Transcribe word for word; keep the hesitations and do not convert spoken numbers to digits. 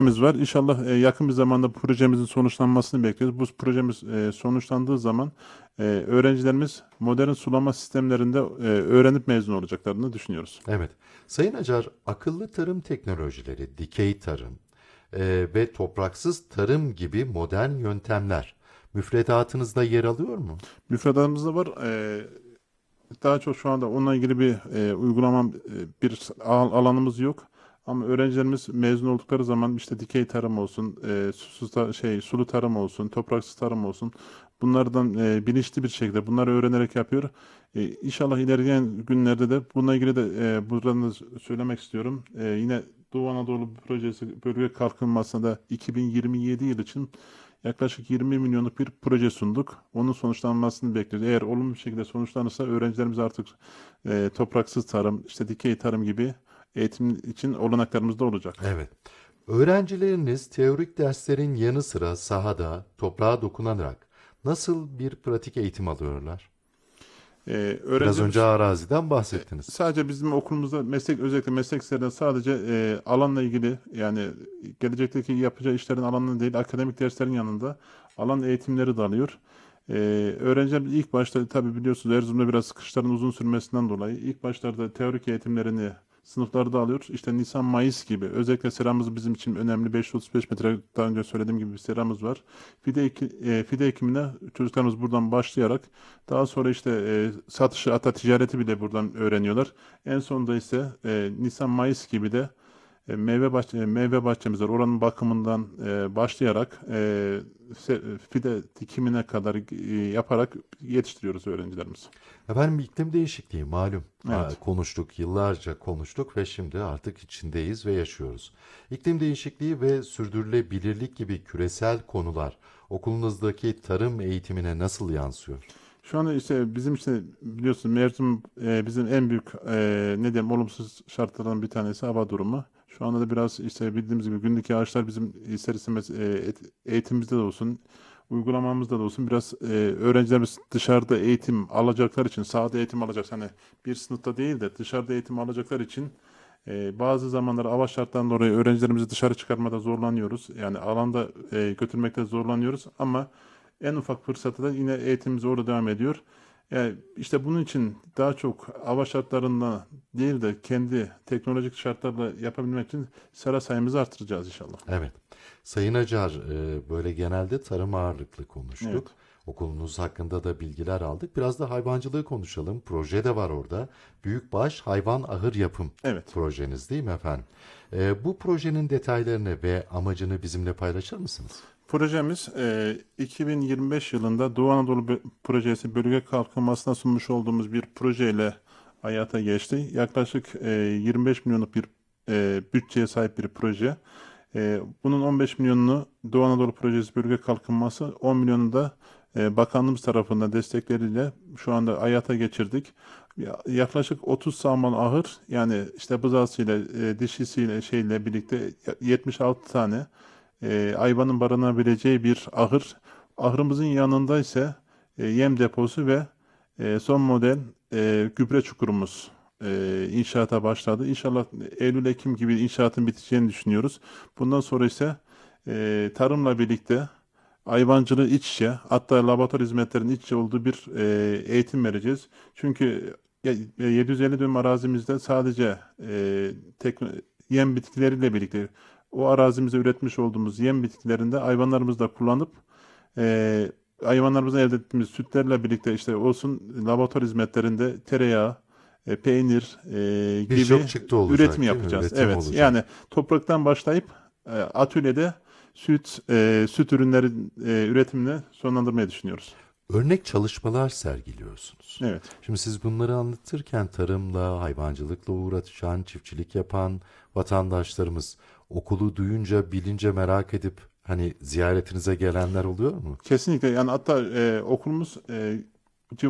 projemiz var. İnşallah e, yakın bir zamanda bu projemizin sonuçlanmasını bekliyoruz. Bu projemiz e, sonuçlandığı zaman e, öğrencilerimiz modern sulama sistemlerinde e, öğrenip mezun olacaklarını düşünüyoruz. Evet. Sayın Acar, akıllı tarım teknolojileri, dikey tarım e, ve topraksız tarım gibi modern yöntemler müfredatınızda yer alıyor mu? Müfredatımızda var. E, daha çok şu anda onunla ilgili bir e, uygulamam e, bir al- alanımız yok. Ama öğrencilerimiz mezun oldukları zaman işte dikey tarım olsun, e, susuz ta- şey sulu tarım olsun, topraksız tarım olsun. Bunlardan e, bilinçli bir şekilde bunları öğrenerek yapıyor. E, İnşallah ilerleyen günlerde de bununla ilgili de e, buradan da söylemek istiyorum. E, yine Doğu Anadolu projesi bölge kalkınmasında iki bin yirmi yedi yıl için yaklaşık yirmi milyonluk bir proje sunduk. Onun sonuçlanmasını bekliyoruz. Eğer olumlu bir şekilde sonuçlanırsa öğrencilerimiz artık e, topraksız tarım, işte dikey tarım gibi eğitim için olanaklarımız da olacak. Evet. Öğrencileriniz teorik derslerin yanı sıra sahada, toprağa dokunarak nasıl bir pratik eğitim alıyorlar? E, Biraz önce öğrencilerimiz araziden e, bahsettiniz. sadece bizim okulumuzda meslek özellikle meslek liselerinde sadece e, alanla ilgili yani gelecekteki yapacağı işlerin alanına değil akademik derslerin yanında alan eğitimleri de alıyor. Ee, Öğrenciler ilk başta tabii biliyorsunuz Erzurum'da biraz kışların uzun sürmesinden dolayı ilk başlarda teorik eğitimlerini sınıflarda alıyor. İşte Nisan, Mayıs gibi özellikle seramız bizim için önemli. beş yüz otuz beş metre daha önce söylediğim gibi bir seramız var. Fide, eki, e, fide ekimine çocuklarımız buradan başlayarak daha sonra işte e, satışı, ata ticareti bile buradan öğreniyorlar. En sonunda ise e, Nisan, Mayıs gibi de e, meyve bahçe, e, meyve bahçemiz var. Oranın bakımından e, başlayarak e, se- fide dikimine kadar e, yaparak yetiştiriyoruz öğrencilerimizi. Efendim iklim değişikliği malum. Aa, Evet. konuştuk, yıllarca konuştuk ve şimdi artık içindeyiz ve yaşıyoruz. İklim değişikliği ve sürdürülebilirlik gibi küresel konular okulunuzdaki tarım eğitimine nasıl yansıyor? Şu anda işte bizim işte biliyorsunuz Erzurum e, bizim en büyük e, ne diyeyim olumsuz şartlardan bir tanesi hava durumu. Şu anda da biraz işte bildiğimiz gibi günlük yağışlar bizim ister istemez e, et- eğitimimizde de olsun, uygulamamızda da olsun biraz e, öğrencilerimiz dışarıda eğitim alacaklar için, sahada eğitim alacak hani bir sınıfta değil de dışarıda eğitim alacaklar için e, bazı zamanlar hava şartlarından dolayı öğrencilerimizi dışarı çıkarmada zorlanıyoruz. Yani alanda e, götürmekte zorlanıyoruz ama en ufak fırsatta da yine eğitimimiz orada devam ediyor. Yani işte bunun için daha çok hava şartlarında değil de kendi teknolojik şartlarla yapabilmek için sera sayımızı artıracağız inşallah. Evet. Sayın Acar, e, böyle genelde tarım ağırlıklı Evet. konuştuk. Okulunuz hakkında da bilgiler aldık. Biraz da hayvancılığı konuşalım. Proje de var orada. Büyükbaş Hayvan Ahır Yapım Evet. projeniz değil mi efendim? E, bu projenin detaylarını ve amacını bizimle paylaşır mısınız? Projemiz e, iki bin yirmi beş yılında Doğu Anadolu Bö- Projesi bölge kalkınmasına sunmuş olduğumuz bir projeyle hayata geçti. Yaklaşık e, yirmi beş milyonluk bir e, bütçeye sahip bir proje. E, bunun on beş milyonunu Doğu Anadolu Projesi bölge kalkınması, on milyonu da e, bakanlığımız tarafından destekleriyle şu anda hayata geçirdik. Ya- Yaklaşık otuz sağmalı ahır yani işte bızağısıyla, e, dişisiyle şeyle birlikte yetmiş altı tane e, hayvanın barınabileceği bir ahır. Ahırımızın yanında ise e, yem deposu ve e, son model e, gübre çukurumuz e, inşaata başladı. İnşallah Eylül-Ekim gibi inşaatın biteceğini düşünüyoruz. Bundan sonra ise e, tarımla birlikte hayvancılığı iç içe hatta laboratuvar hizmetlerinin iç içe olduğu bir e, eğitim vereceğiz. Çünkü ya- yedi yüz elli dönüm arazimizde sadece e, tekno- yem bitkileriyle birlikte o arazimizde üretmiş olduğumuz yem bitkilerinde hayvanlarımızı da kullanıp e, hayvanlarımızdan elde ettiğimiz sütlerle birlikte işte olsun laboratuvar hizmetlerinde tereyağı, e, peynir e, Birçok gibi çıktı üretim olacak değil mi? yapacağız. Üretim Evet, olacak. yani topraktan başlayıp e, atölyede süt e, süt ürünleri e, üretimini sonlandırmayı düşünüyoruz. Örnek çalışmalar sergiliyorsunuz. Evet. Şimdi siz bunları anlatırken tarımla, hayvancılıkla uğraşan, çiftçilik yapan vatandaşlarımız okulu duyunca, bilince merak edip hani ziyaretinize gelenler oluyor mu? Kesinlikle yani hatta e, okulumuz e,